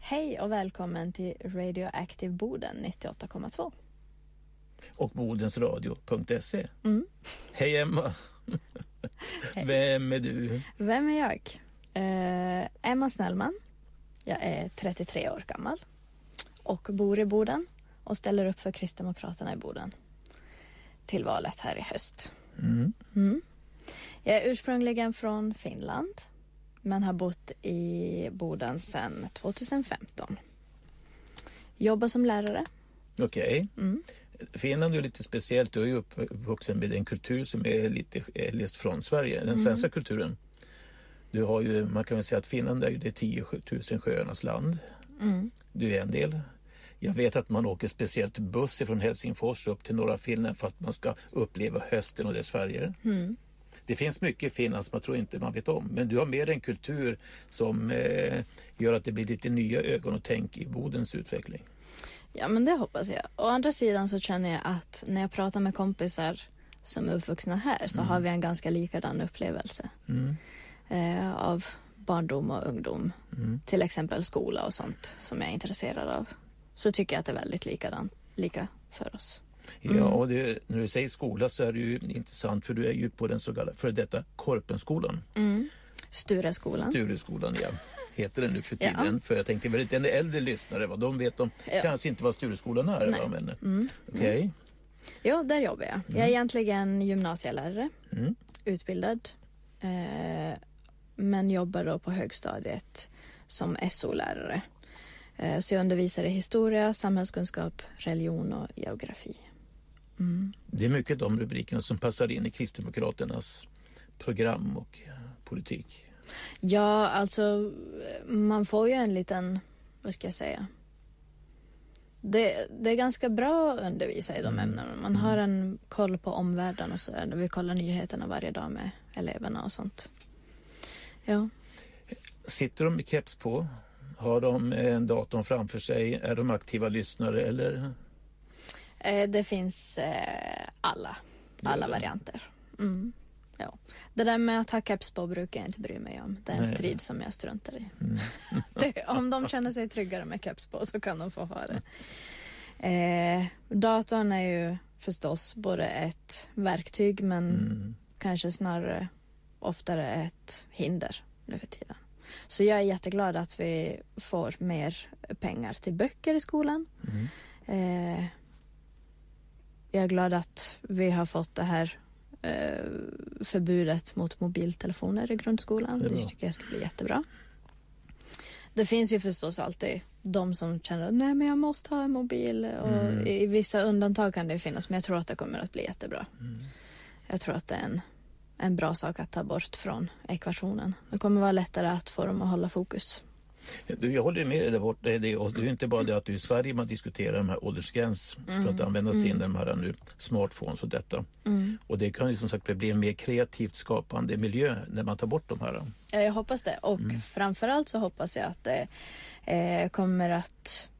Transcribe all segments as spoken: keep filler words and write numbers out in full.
Hej och välkommen till Radioactive Boden nittioåtta komma två. Och bodensradio punkt se. Mm. Hej Emma. Hej. Vem är du? Vem är jag? Eh, Emma Snellman. Jag är trettiotre år gammal och bor i Boden och ställer upp för Kristdemokraterna i Boden till valet här i höst. Mm. Mm. Jag är ursprungligen från Finland men har bott i Boden sedan tjugohundrafemton. Jobbar som lärare. Okej. Okay. Mm. Finland är lite speciellt. Du är ju uppvuxen med en kultur som är lite läst från Sverige, den svenska mm. kulturen. Du har ju, man kan väl säga att Finland är ju det tio tusen sjöarnas land. Mm. Du är en del. Jag vet att man åker speciellt buss från Helsingfors upp till norra Finland för att man ska uppleva hösten och dess färger. Mm. Det finns mycket i Finland som jag tror inte man vet om. Men du har mer en kultur som eh, gör att det blir lite nya ögon och tänk i Bodens utveckling. Ja, men det hoppas jag. Å andra sidan så känner jag att när jag pratar med kompisar som är uppvuxna här så mm. har vi en ganska likadan upplevelse mm. eh, av barndom och ungdom. Mm. Till exempel skola och sånt som jag är intresserad av. Så tycker jag att det är väldigt likadan, lika för oss. Mm. Ja, och det, när du säger skola så är det ju intressant för du är ju på den så kallade för detta Korpenskolan. Mm. Stureskolan. Stureskolan, ja. Heter den nu för tiden. Ja. För jag tänkte väldigt en äldre lyssnare, vad de vet de ja. kanske inte vad Stureskolan är. Nej. Va, men, mm. Okej. Okay. Mm. Jo, där jobbar jag. Mm. Jag är egentligen gymnasielärare, mm. utbildad. Eh, men jobbar då på högstadiet som S O-lärare. Eh, så jag undervisar i historia, samhällskunskap, religion och geografi. Mm. Det är mycket de rubrikerna som passar in i Kristdemokraternas program och politik. Ja, alltså man får ju en liten, vad ska jag säga? Det, det är ganska bra att undervisa i de mm. ämnena. Man mm. har en koll på omvärlden och sådär. Vi kollar nyheterna varje dag med eleverna och sånt. Ja. Sitter de med keps på? Har de en dator framför sig? Är de aktiva lyssnare eller? Eh, det finns eh, alla, alla ja, varianter. Mm. Ja. Det där med att ha keps på brukar jag inte bry mig om. Det är en Nej. strid som jag struntar i. Mm. det, om de känner sig tryggare med keps på så kan de få ha det. Eh, datorn är ju förstås både ett verktyg men mm. kanske snarare oftare ett hinder nu för tiden. Så jag är jätteglad att vi får mer pengar till böcker i skolan. Mm. Eh, jag är glad att vi har fått det här eh, förbudet mot mobiltelefoner i grundskolan. Det, det tycker jag ska bli jättebra. Det finns ju förstås alltid de som känner att nej men jag måste ha en mobil. Och mm. i, i vissa undantag kan det finnas men jag tror att det kommer att bli jättebra. Mm. Jag tror att det är en en bra sak att ta bort från ekvationen. Det kommer vara lättare att få dem att hålla fokus. Du, jag håller med dig där borta. Det, och det är inte bara det att du i Sverige man diskuterar de här åldersgräns mm. för att använda sin mm. de här nu smartphones och detta. Mm. Och det kan ju som sagt bli en mer kreativt skapande miljö när man tar bort de här. Ja, jag hoppas det. Och mm. framförallt så hoppas jag att det eh, kommer att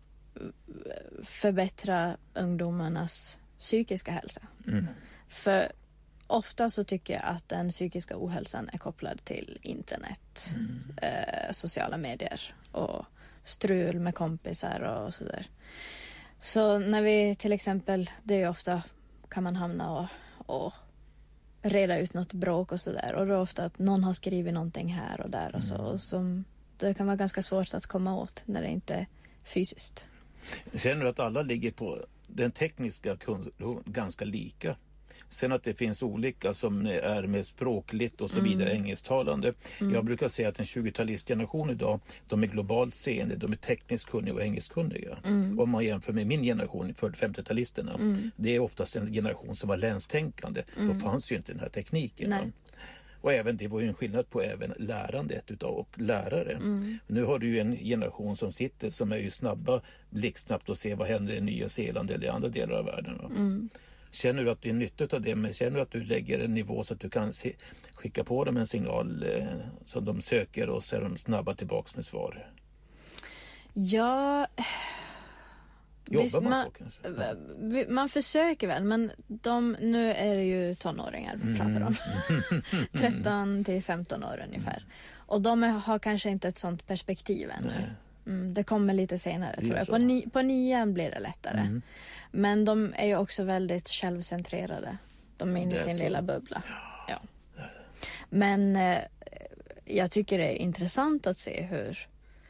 förbättra ungdomarnas psykiska hälsa. Mm. För ofta så tycker jag att den psykiska ohälsan är kopplad till internet, mm. eh, sociala medier och strul med kompisar och sådär. Så när vi till exempel, det är ju ofta kan man hamna och, och reda ut något bråk och sådär. Och då är ofta att någon har skrivit någonting här och där och så. Och som, det kan vara ganska svårt att komma åt när det inte är fysiskt. Känner du att alla ligger på den tekniska kunskapen ganska lika? Sen att det finns olika som är med språkligt och så vidare, mm. engelsktalande. Mm. Jag brukar säga att en tjugotalistgeneration idag, de är globalt seende, de är tekniskt kunniga och engelskkunniga. Mm. Om man jämför med min generation, fyrtio-femtiotalisterna. Mm. Det är oftast en generation som var länstänkande. Mm. Då fanns ju inte den här tekniken. Och även, det var ju en skillnad på även lärandet utav och lärare. Mm. Nu har du ju en generation som sitter som är ju snabba, blixtsnabbt och ser vad händer i Nya Zeeland eller i andra delar av världen. Mm. Känner du att du är nyttigt av det, men känner du att du lägger en nivå så att du kan se, skicka på dem en signal eh, som de söker och så är de snabba tillbaks med svar? Ja... Jobbar visst, man, man så kanske? Ja. Man försöker väl, men de, nu är det ju tonåringar vi pratar om. Mm. tretton till femton år ungefär. Och de har kanske inte ett sånt perspektiv ännu. Nej. Mm, det kommer lite senare Det tror är jag. så. På, ni, på nian blir det lättare. Mm. Men de är ju också väldigt självcentrerade. De är inne i Det är sin så. lilla bubbla. Ja. Men eh, jag tycker det är intressant att se hur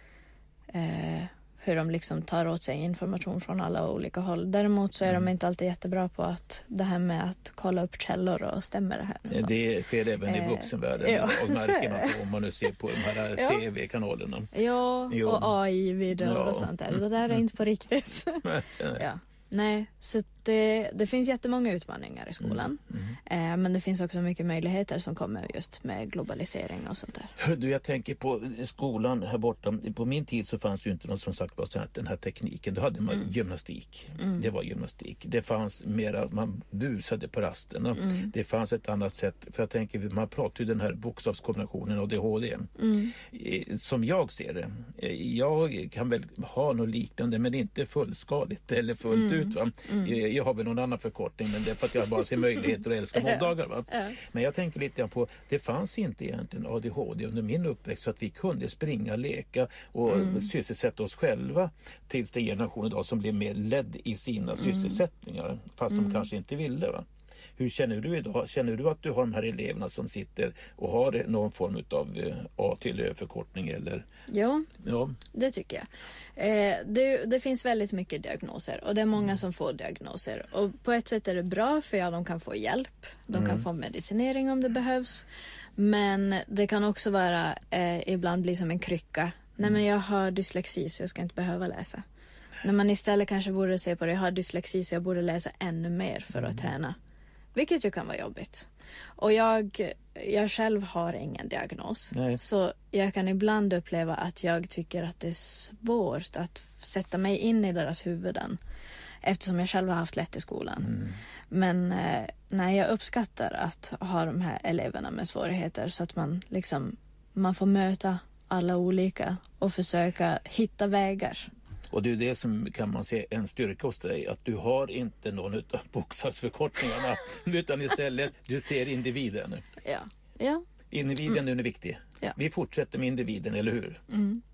eh, hur de liksom tar åt sig information från alla olika håll. Däremot så är Mm. de inte alltid jättebra på att det här med att kolla upp källor och stämmer det här. Och sånt. Det sker även i Eh, vuxenvärlden ja, och så är märker man det. på om man nu ser på de här Ja. tv-kanalerna. Ja, Jo. och A I-videor Ja. och sånt där. Det där är inte på riktigt. Ja. Nej, så det, det finns jättemånga utmaningar i skolan. Mm. Eh, men det finns också mycket möjligheter som kommer just med globalisering och sånt där. Hör du, jag tänker på skolan här borta. På min tid så fanns ju inte någon som sagt var så att den här tekniken. Då hade man Mm. gymnastik. Det var gymnastik. Det fanns mera, man busade på rasterna. Mm. Det fanns ett annat sätt. För jag tänker, man pratar ju den här bokstavskombinationen A D H D. Mm. Eh, Som jag ser det. eh, Jag kan väl ha något liknande men inte fullskaligt eller fullt ut. Va? Eh, Jag har väl någon annan förkortning men det är för att jag bara ser möjligheter och älskar måndagar. Va? Ja. Men jag tänker lite grann på, det fanns inte egentligen A D H D under min uppväxt så att vi kunde springa, leka och Mm. sysselsätta oss själva tills den generation idag som blev mer ledd i sina sysselsättningar fast de kanske inte ville. Va? Hur känner du idag? Känner du att du har de här eleverna som sitter och har någon form av A till Ö-förkortning eller? Jo, Ja. det tycker jag. Eh, det, det finns väldigt mycket diagnoser och det är många som får diagnoser. Och på ett sätt är det bra för ja, de kan få hjälp. De kan få medicinering om det behövs. Men det kan också vara eh, ibland bli som en krycka. Nej men jag har dyslexi så jag ska inte behöva läsa. När man istället kanske borde se på det, jag har dyslexi så jag borde läsa ännu mer för att träna. Vilket ju kan vara jobbigt. Och jag, jag själv har ingen diagnos. Nej. Så jag kan ibland uppleva att jag tycker att det är svårt att sätta mig in i deras huvuden. Eftersom jag själv har haft lätt i skolan. Mm. Men eh, nej, jag uppskattar att ha de här eleverna med svårigheter. Så att man liksom man får möta alla olika och försöka hitta vägar. Och det är det som kan man se en styrka hos dig, att du har inte någon av bokstavsförkortningarna utan istället du ser individen. Ja, ja. Individen är viktig. Ja. Vi fortsätter med individen, eller hur? Mm.